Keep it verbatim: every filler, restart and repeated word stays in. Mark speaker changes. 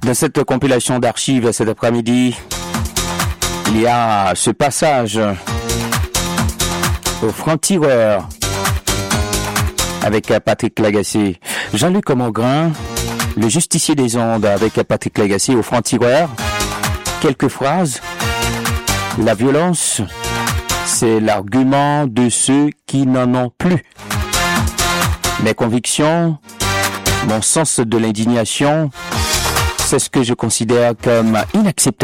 Speaker 1: Dans cette compilation d'archives cet après-midi, il y a ce passage au franc-tireur avec Patrick Lagacé. Jean-Luc Mongrain, le justicier des ondes avec Patrick Lagacé au franc-tireur. Quelques phrases. La violence, c'est l'argument de ceux qui n'en ont plus. Mes convictions, mon sens de l'indignation, c'est ce que je considère comme inacceptable.